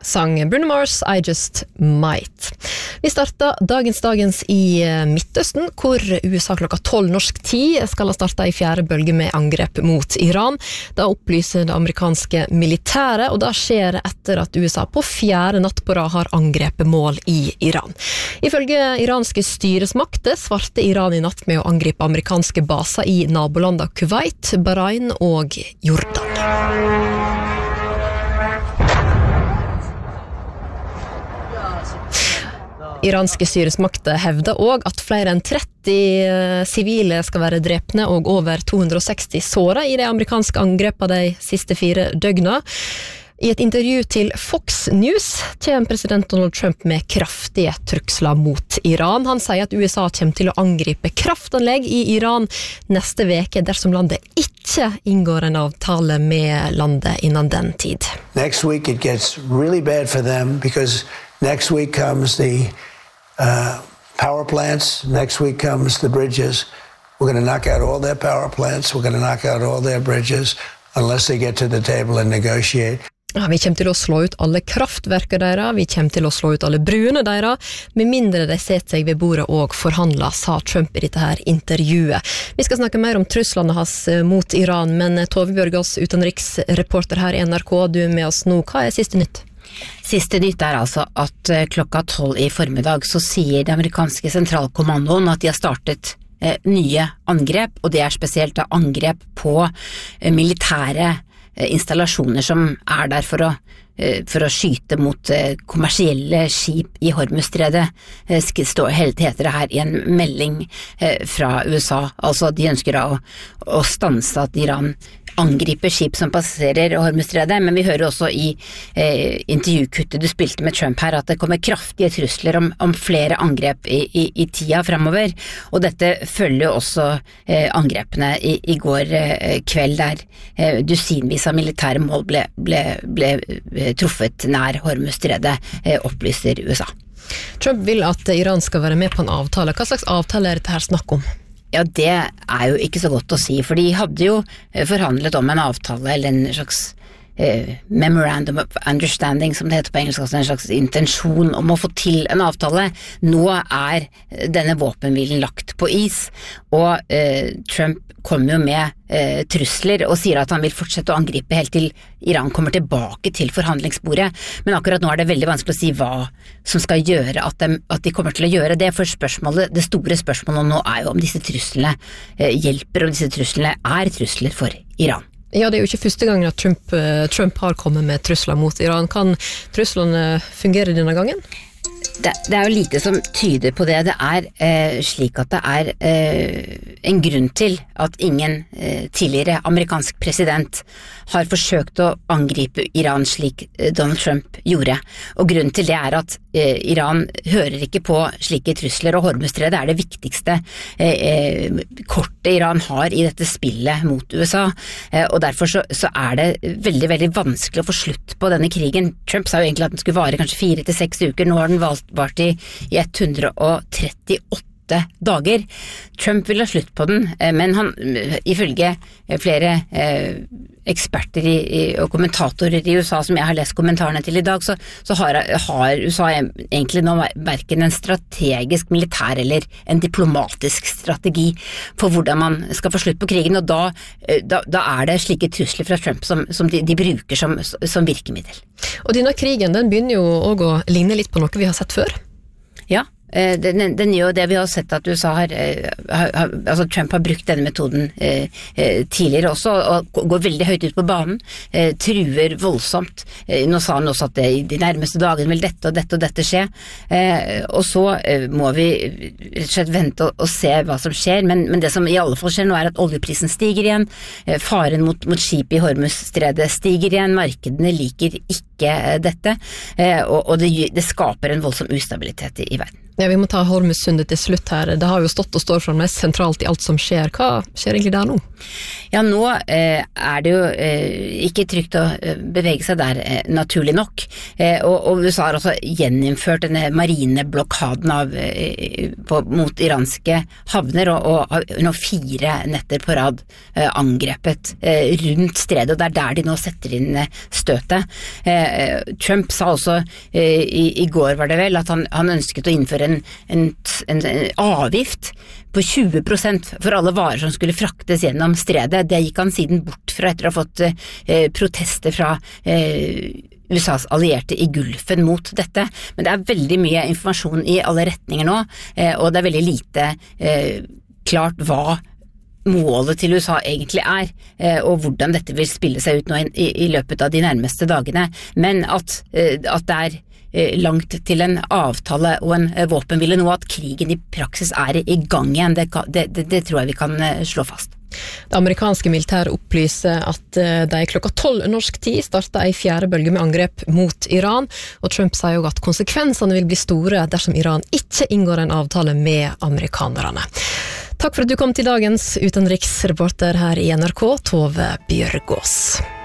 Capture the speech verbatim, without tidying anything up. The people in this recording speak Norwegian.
sang Bruno Mars, I Just Might. Vi starter dagens dagens i Midtøsten, hvor U S A klokka tolv norsk tid skal ha startet i fjerde bølge med angrep mot Iran. Da opplyser det amerikanske militæret, og det skjer etter at U S A på fjerde natt på rad har angrepet mål i Iran. Ifølge iranske styresmakter svarte Iran i natt med å angripe amerikanske baser i nabolandet Kuwait, Bahrain og Jordan. Iranske styresmakter hevder også at flere enn tretti sivile skal være drepne og over to hundre og seksti såret i de amerikanske angrepene de siste fire døgna. I et intervju til Fox News kommer president Donald Trump med kraftige truksler mot Iran. Han sier at U S A kommer til å angripe kraftanlegg i Iran neste veke dersom landet ikke inngår en avtale med landet innan den tid. Next week it gets really bad for them because next week comes the uh, power plants, next week comes the bridges. We're going to knock out all their power plants, we're going to knock out all their bridges unless they get to the table and negotiate. Ja, vi kommer til å slå ut alle kraftverker deres, vi kommer til å slå ut alle bruene deres, med mindre de setter seg ved bordet og forhandler, sa Trump i dette her intervjuet. Vi skal snakke mer om truslene hans mot Iran, men Tove Bjørgaas, utenriksreporter her i N R K, du er med oss nå. Hva er siste nytt? Siste nytt er altså at klokka tolv i formiddag så sier det amerikanske sentralkommandoen at de har startet eh, nye angrep, og det er spesielt da angrep på eh, militære installasjoner som er der for å, for å skyte mot kommersielle skip i Hormuzstredet, heter det her i en melding fra U S A. Altså de ønsker da å, å stanse at Iran angriper skip som passerer Hormuzstredet, men vi hører også i eh, intervjukuttet du spilte med Trump her at det kommer kraftige trusler om, om flere angrep i, i, i tida fremover, og dette følger også eh, angrepene i, i går eh, kveld der eh, dusinvis av militære mål ble, ble, ble eh, truffet nær Hormuzstredet, eh, opplyser U S A. Trump vil at Iran skal være med på en avtale. Hva slags avtale er dette her snakk om? Ja, det er jo ikke så godt å si, for de hadde jo forhandlet om en avtale, eller en slags eh, memorandum of understanding, som det heter på engelsk, altså en slags intensjon om å få til en avtale. Nå er denne våpenhvilen lagt på is, og eh, Trump kommer jo med eh, trusler og sier at han vil fortsette å angripe helt til Iran kommer tilbake til forhandlingsbordet, men akkurat nå er det veldig vanskelig å si hva som skal gjøre at de, at de kommer til å gjøre det, for spørsmålet, det store spørsmålet nå er jo om disse truslene eh, hjelper, og disse truslene er trusler for Iran. Ja, det er jo ikke første gangen at Trump, Trump har kommet med trusler mot Iran. Kan truslene fungere denne gangen? Det, det er jo lite som tyder på det. Det er eh, slik at det er eh, en grunn til at ingen eh, tidligere amerikansk president har forsøkt å angripe Iran slik eh, Donald Trump gjorde. Og grunnen til det er at eh, Iran hører ikke på slike trusler, og Hormuzstredet er det viktigste eh, eh, kortet Iran har i dette spillet mot U S A. Eh, og derfor så, så er det veldig, veldig vanskelig å få slutt på denne krigen. Trump sa jo egentlig at den skulle vare kanskje fire til seks uker, nå har den valgt vart i, i ett hundre og trettiåtte dager. Trump vil ha slutt på den, men han, ifølge flere eh, eksperter i, i, og kommentatorer i U S A som jeg har lest kommentarene til i dag, så, så har, har U S A egentlig nå hverken en strategisk militær eller en diplomatisk strategi for hvordan man skal få slutt på krigen, og da, da, da er det slike trusler fra Trump som, som de, de bruker som, som virkemiddel. Og denne krigen, den begynner jo også å ligne litt på noe vi har sett før. Ja, den, den gjør det. Vi har sett at U S A har, har, altså Trump har brukt denne metoden eh, tidligere også, og går veldig høyt ut på banen, eh, truer voldsomt. Eh, nå sa han også at det, i de nærmeste dagene vil dette og dette og dette skje, eh, og så eh, må vi rett og slett vente og, og se hva som skjer, men, men det som i alle fall skjer nå er at oljeprisen stiger igjen, eh, faren mot, mot skip i Hormuzstredet stiger igjen, markedene liker ikke eh, dette, eh, og, og det, det skaper en voldsom ustabilitet i, i verden. Ja, vi må ta Hormuzsundet til slutt her. Det har jo stått og står for mest sentralt i alt som skjer. Hva skjer egentlig der nå? Ja, nå eh, er det jo eh, ikke trygt å bevege seg der, eh, naturlig nok. Eh, og, og U S A har også gjeninnført denne marine blokaden av, eh, på, mot iranske havner, og, og har nå fire netter på rad eh, angrepet eh, rundt stredet, og det er der de nå setter inn eh, støtet. Eh, Trump sa også eh, i, i går, var det vel, at han, han ønsket å innføre en, en, en, en avgift på tjue prosent for alle varer som skulle fraktes gjennom stredet. Det gikk han siden bort fra etter å ha fått eh, protester fra eh, U S A's allierte i Gulfen mot dette. Men det er veldig mye informasjon i alle retninger nå, eh, og det er veldig lite eh, klart hva målet til U S A egentlig er, eh, og hvordan dette vil spille seg ut nå i, i løpet av de nærmeste dagene. Men at, eh, at det er langt til en avtale og en våpenhvile nå, at krigen i praksis er i gang igjen, det, det, det, det tror jeg vi kan slå fast. Det amerikanske militæret opplyser at de klokka tolv norsk tid startet en fjerde bølge med angrep mot Iran, og Trump sier jo at konsekvensene vil bli store dersom Iran ikke inngår en avtale med amerikanerne. Takk for at du kom til dagens utenriksreporter her i N R K, Tove Bjørgås.